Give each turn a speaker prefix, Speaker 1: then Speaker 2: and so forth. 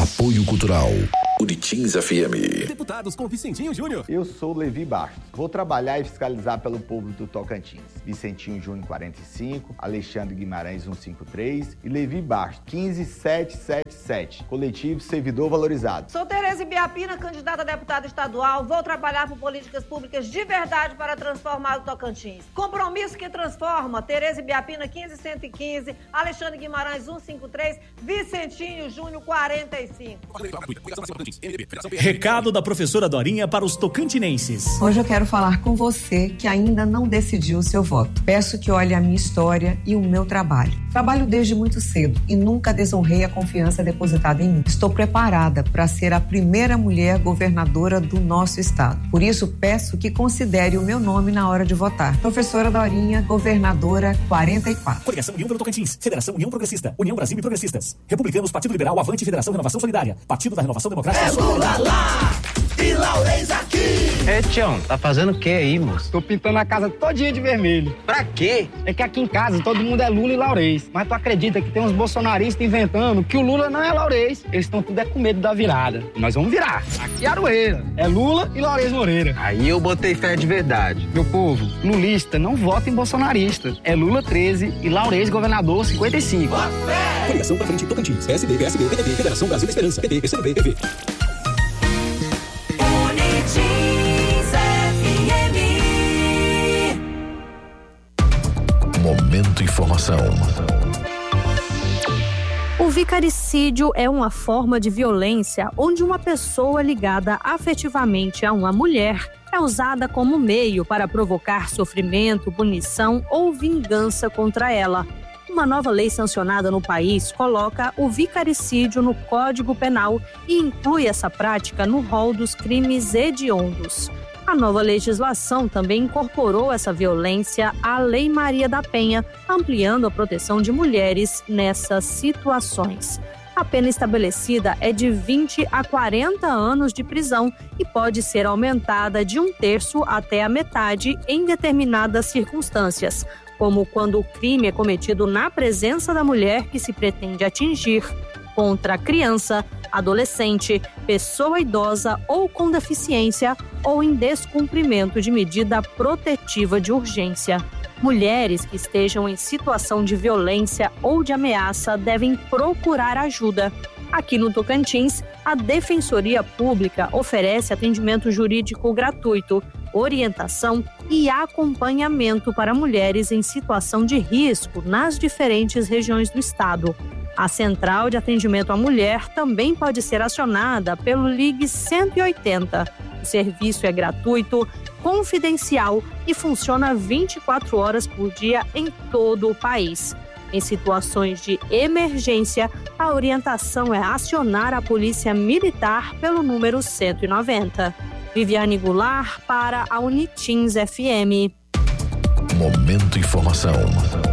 Speaker 1: Apoio Cultural Unitins FM.
Speaker 2: Deputados com Vicentinho Júnior.
Speaker 3: Eu sou Levi Bastos. Vou trabalhar e fiscalizar pelo povo do Tocantins. Vicentinho Júnior 45, Alexandre Guimarães 153 e Levi Bastos 15777. Coletivo Servidor Valorizado.
Speaker 4: Sou Tereza Ibiapina, candidata a deputada estadual. Vou trabalhar por políticas públicas de verdade para transformar o Tocantins. Compromisso que transforma. Tereza Ibiapina 15115, Alexandre Guimarães 153, Vicentinho Júnior 45.
Speaker 5: Recado da professora Dorinha para os tocantinenses.
Speaker 6: Hoje eu quero falar com você que ainda não decidiu o seu voto. Peço que olhe a minha história e o meu trabalho. Trabalho desde muito cedo e nunca desonrei a confiança depositada em mim. Estou preparada para ser a primeira mulher governadora do nosso estado. Por isso, peço que considere o meu nome na hora de votar. Professora Dorinha, governadora 44.
Speaker 5: Coligação União pelo Tocantins, Federação União Progressista, União Brasil e Progressistas, Republicanos, Partido Liberal, Avante, Federação Renovação Solidária, Partido da Renovação Democrática.
Speaker 7: É Lula lá e Laurez aqui.
Speaker 8: É, Tião, tá fazendo o que aí, moço?
Speaker 9: Tô pintando a casa todinha de vermelho.
Speaker 8: Pra quê?
Speaker 9: É que aqui em casa todo mundo é Lula e Laurez. Mas tu acredita que tem uns bolsonaristas inventando que o Lula não é Laurez? Eles estão tudo com medo da virada. E nós vamos virar. Aqui é Aroeira. É Lula e Laurez Moreira.
Speaker 8: Aí eu botei fé de verdade.
Speaker 9: Meu povo, lulista não vota em bolsonarista. É Lula 13 e Laurez governador 55.
Speaker 2: Coligação pra frente Tocantins. PSD, PSB, PDB, Federação Brasil da Esperança. PT, PCdoB, PV.
Speaker 1: Momento Informação.
Speaker 10: O vicaricídio é uma forma de violência onde uma pessoa ligada afetivamente a uma mulher é usada como meio para provocar sofrimento, punição ou vingança contra ela. Uma nova lei sancionada no país coloca o vicaricídio no Código Penal e inclui essa prática no rol dos crimes hediondos. A nova legislação também incorporou essa violência à Lei Maria da Penha, ampliando a proteção de mulheres nessas situações. A pena estabelecida é de 20 a 40 anos de prisão e pode ser aumentada de 1/3 até a metade em determinadas circunstâncias, como quando o crime é cometido na presença da mulher que se pretende atingir, contra criança, adolescente, pessoa idosa ou com deficiência ou em descumprimento de medida protetiva de urgência. Mulheres que estejam em situação de violência ou de ameaça devem procurar ajuda. Aqui no Tocantins, a Defensoria Pública oferece atendimento jurídico gratuito, orientação e acompanhamento para mulheres em situação de risco nas diferentes regiões do estado. A Central de Atendimento à Mulher também pode ser acionada pelo Ligue 180. O serviço é gratuito, confidencial e funciona 24 horas por dia em todo o país. Em situações de emergência, a orientação é acionar a Polícia Militar pelo número 190. Viviane Goulart para a Unitins FM.
Speaker 1: Momento Informação.